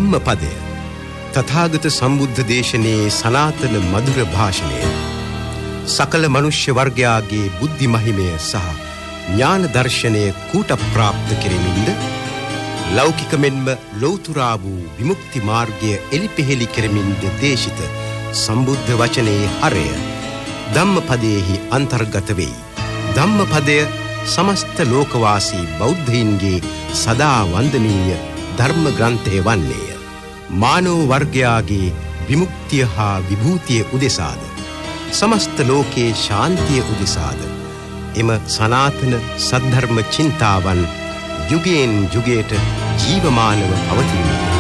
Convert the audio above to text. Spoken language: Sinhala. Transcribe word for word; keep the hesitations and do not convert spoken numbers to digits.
ධම්මපදය තථාගත සම්බුද්ධ දේශනයේ සනාතන මధుර භාෂණය සකල මනුෂ්‍ය වර්ගයාගේ බුද්ධි මහිමය සහ ඥාන දර්ශනය කූට ප්‍රාප්ත කෙරෙමින්ද ලෞකික මෙන්ම ලෞතුරා වූ විමුක්ති මාර්ගය එලිපෙහෙලි කෙරෙමින්ද දේශිත සම්බුද්ධ වචනයේ හරය ධම්මපදයේහි අන්තර්ගත වෙයි. ධම්මපදය සමස්ත ලෝකවාසී බෞද්ධයින්ගේ සදා වන්දනීය ධර්ම ග්‍රන්ථය වන්නේය. මානව වර්ගයාගේ විමුක්තිය හා විභූතිය උදෙසාද සමස්ත ලෝකයේ ශාන්තිය උදෙසාද එම සනාතන සද්ධර්ම චින්තාවන් යුගයෙන් යුගයට ජීවමානව පවතිනවා.